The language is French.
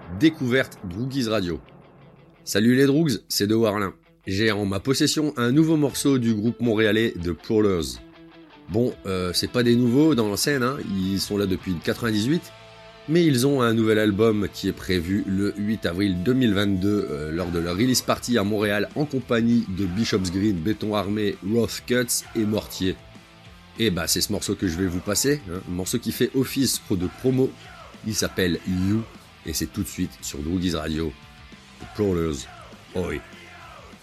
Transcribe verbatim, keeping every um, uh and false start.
Découverte Droogies Radio. Salut les Droogs, c'est De Warlin. J'ai en ma possession un nouveau morceau du groupe montréalais The Prowlers. Bon, euh, c'est pas des nouveaux dans la scène, hein, ils sont là depuis quatre-vingt-dix-huit, mais ils ont un nouvel album qui est prévu le huit avril deux mille vingt-deux euh, lors de leur release party à Montréal en compagnie de Bishop's Green, Béton Armé, Rough Cuts et Mortier. Et bah c'est ce morceau que je vais vous passer, hein, un morceau qui fait office de promo, il s'appelle You, et c'est tout de suite sur Droogies Radio. The Prowlers, oi.